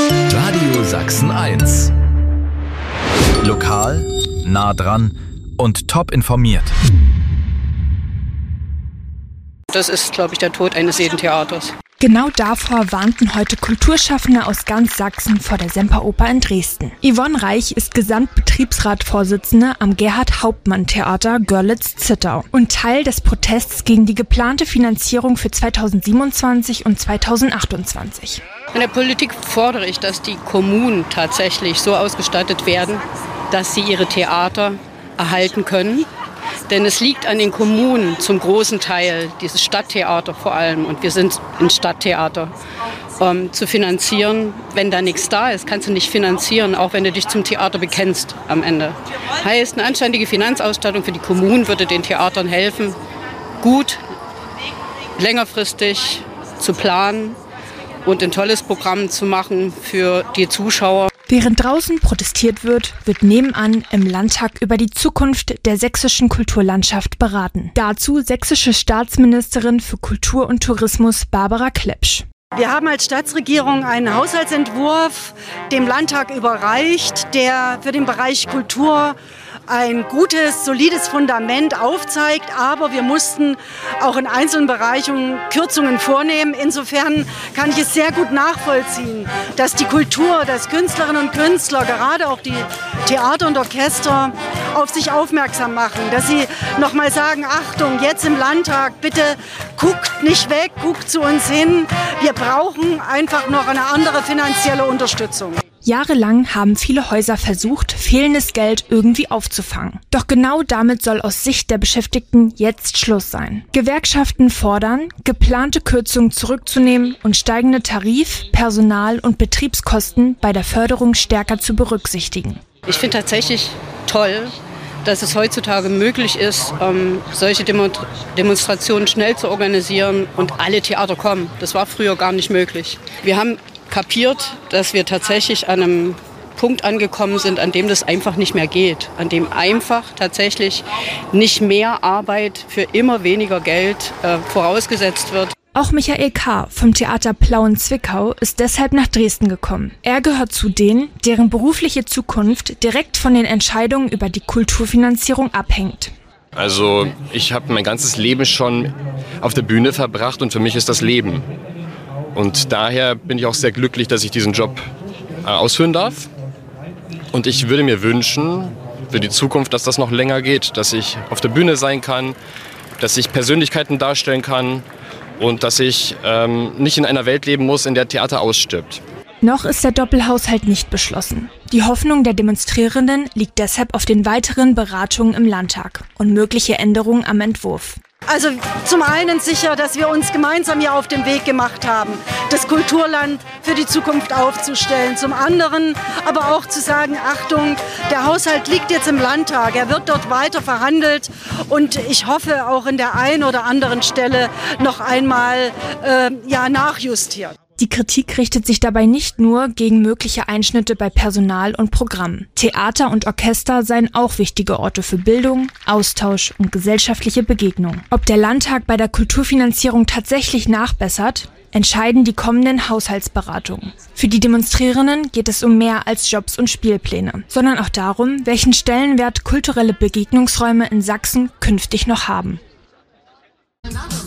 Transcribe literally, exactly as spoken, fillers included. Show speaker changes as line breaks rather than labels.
Radio Sachsen eins. Lokal, nah dran und top informiert.
Das ist, glaube ich, der Tod eines jeden Theaters.
Genau davor warnten heute Kulturschaffende aus ganz Sachsen vor der Semperoper in Dresden. Yvonne Reich ist Gesamtbetriebsratsvorsitzende am Gerhard-Hauptmann-Theater Görlitz-Zittau und Teil des Protests gegen die geplante Finanzierung für zweitausendsiebenundzwanzig und zweitausendachtundzwanzig.
In der Politik fordere ich, dass die Kommunen tatsächlich so ausgestattet werden, dass sie ihre Theater erhalten können. Denn es liegt an den Kommunen zum großen Teil, dieses Stadttheater vor allem, und wir sind ein Stadttheater, ähm, zu finanzieren. Wenn da nichts da ist, kannst du nicht finanzieren, auch wenn du dich zum Theater bekennst am Ende. Heißt, eine anständige Finanzausstattung für die Kommunen würde den Theatern helfen, gut, längerfristig zu planen und ein tolles Programm zu machen für die Zuschauer.
Während draußen protestiert wird, wird nebenan im Landtag über die Zukunft der sächsischen Kulturlandschaft beraten. Dazu sächsische Staatsministerin für Kultur und Tourismus Barbara Klepsch.
Wir haben als Staatsregierung einen Haushaltsentwurf dem Landtag überreicht, der für den Bereich Kultur ein gutes, solides Fundament aufzeigt, aber wir mussten auch in einzelnen Bereichen Kürzungen vornehmen. Insofern kann ich es sehr gut nachvollziehen, dass die Kultur, dass Künstlerinnen und Künstler, gerade auch die Theater und Orchester, auf sich aufmerksam machen, dass sie nochmal sagen, Achtung, jetzt im Landtag, bitte guckt nicht weg, guckt zu uns hin. Wir brauchen einfach noch eine andere finanzielle Unterstützung.
Jahrelang haben viele Häuser versucht, fehlendes Geld irgendwie aufzufangen. Doch genau damit soll aus Sicht der Beschäftigten jetzt Schluss sein. Gewerkschaften fordern, geplante Kürzungen zurückzunehmen und steigende Tarif-, Personal- und Betriebskosten bei der Förderung stärker zu berücksichtigen.
Ich finde tatsächlich toll, dass es heutzutage möglich ist, ähm, solche Demo- Demonstrationen schnell zu organisieren und alle Theater kommen. Das war früher gar nicht möglich. Wir haben kapiert, dass wir tatsächlich an einem Punkt angekommen sind, an dem das einfach nicht mehr geht, an dem einfach tatsächlich nicht mehr Arbeit für immer weniger Geld äh, vorausgesetzt wird.
Auch Michael K. vom Theater Plauen-Zwickau ist deshalb nach Dresden gekommen. Er gehört zu denen, deren berufliche Zukunft direkt von den Entscheidungen über die Kulturfinanzierung abhängt.
Also ich habe mein ganzes Leben schon auf der Bühne verbracht und für mich ist das Leben. Und daher bin ich auch sehr glücklich, dass ich diesen Job äh, ausführen darf. Und ich würde mir wünschen für die Zukunft, dass das noch länger geht, dass ich auf der Bühne sein kann, dass ich Persönlichkeiten darstellen kann und dass ich ähm, nicht in einer Welt leben muss, in der Theater ausstirbt.
Noch ist der Doppelhaushalt nicht beschlossen. Die Hoffnung der Demonstrierenden liegt deshalb auf den weiteren Beratungen im Landtag und mögliche Änderungen am Entwurf.
Also zum einen sicher, dass wir uns gemeinsam hier auf den Weg gemacht haben, das Kulturland für die Zukunft aufzustellen. Zum anderen aber auch zu sagen, Achtung, der Haushalt liegt jetzt im Landtag, er wird dort weiter verhandelt und ich hoffe auch in der einen oder anderen Stelle noch einmal äh, ja, nachjustiert.
Die Kritik richtet sich dabei nicht nur gegen mögliche Einschnitte bei Personal und Programm. Theater und Orchester seien auch wichtige Orte für Bildung, Austausch und gesellschaftliche Begegnung. Ob der Landtag bei der Kulturfinanzierung tatsächlich nachbessert, entscheiden die kommenden Haushaltsberatungen. Für die Demonstrierenden geht es um mehr als Jobs und Spielpläne, sondern auch darum, welchen Stellenwert kulturelle Begegnungsräume in Sachsen künftig noch haben.